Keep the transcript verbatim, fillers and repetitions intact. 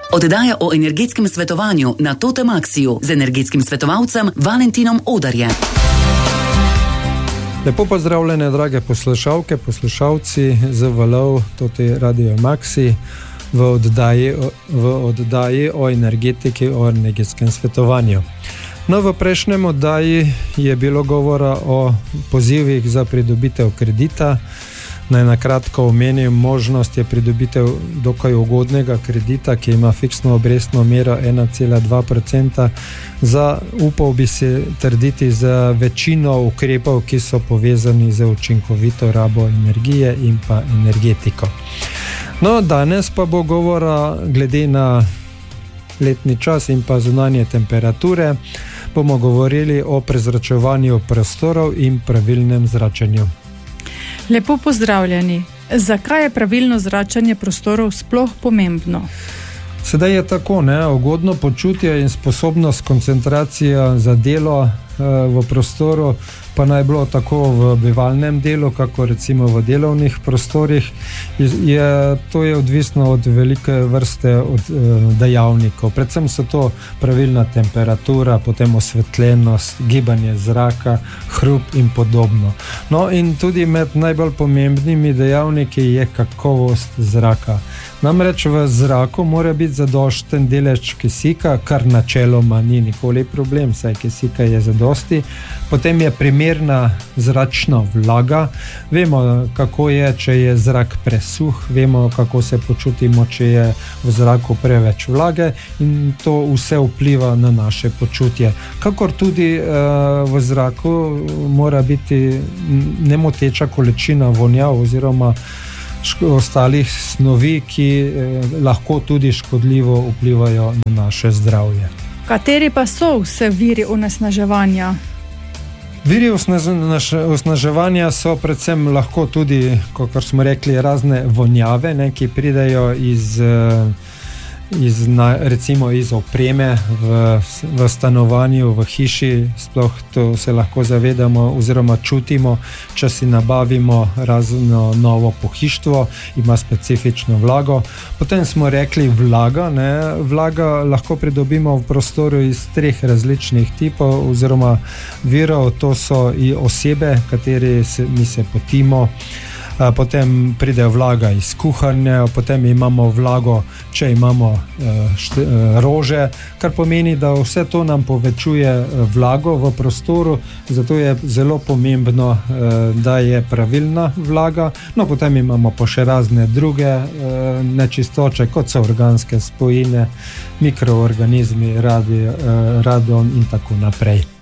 Oddaja o energetskem svetovanju na Totem Maxiju z energetskim svetovalcem Valentinom Odarjem. Lepo pozdravljene, drage poslušalke, poslušalci z valov Tote Radio Maxi v oddaji, v oddaji o energetiki, o energetskem svetovanju. No, v prejšnjem oddaji je bilo govora o pozivih za pridobitev kredita. Naj na kratko omenim, možnost je pridobitev dokaj ugodnega kredita, ki ima fiksno obrestno mero ena cela dva procenta, za, upal bi se trditi, za večino ukrepov, ki so povezani z učinkovito rabo energije in pa energetiko. No, danes pa bo govora glede na letni čas in pa zunanje temperature, bomo govorili o prezračevanju prostorov in pravilnem zračenju. Lepo pozdravljeni. Zakaj je pravilno zračanje prostorov sploh pomembno? Sedaj je tako, ne, ugodno počutje in sposobnost koncentracija za delo eh, v prostoru, pa naj bilo tako v bivalnem delu, kako recimo v delovnih prostorih, je, to je odvisno od velike vrste od, eh, dejavnikov. Predvsem so to pravilna temperatura, potem osvetljenost, gibanje zraka, hrup in podobno. No, in tudi med najbolj pomembnimi dejavniki je kakovost zraka. Namreč v zraku mora biti zadosten delež kisika, kar načeloma ni nikoli problem, saj kisika je zadosti. Potem je primerna zračna vlaga. Vemo, kako je, če je zrak presuh, vemo, kako se počutimo, če je v zraku preveč vlage, in to vse vpliva na naše počutje. Kakor tudi uh, v zraku mora biti nemoteča količina vonja oziroma ostalih snovi, ki eh, lahko tudi škodljivo vplivajo na naše zdravje. Kateri pa so vse viri onesnaževanja? Viri osnaževanja so predvsem lahko tudi, kot smo rekli, razne vonjave, ne, ki pridejo iz, iz, na, recimo iz opreme v, v stanovanju, v hiši. Sploh to se lahko zavedamo oziroma čutimo, če si nabavimo razno novo pohištvo, ima specifično vlago. Potem smo rekli vlaga. Ne. Vlaga lahko pridobimo v prostoru iz treh različnih tipov oziroma virov. To so i osebe, kateri se, mi se potimo. Potem pride vlaga iz kuhanja, potem imamo vlago, če imamo šte, rože, kar pomeni, da vse to nam povečuje vlago v prostoru, zato je zelo pomembno, da je pravilna vlaga. No, potem imamo pa še razne druge nečistoče, kot so organske spojine, mikroorganizmi, radio, radon in tako naprej.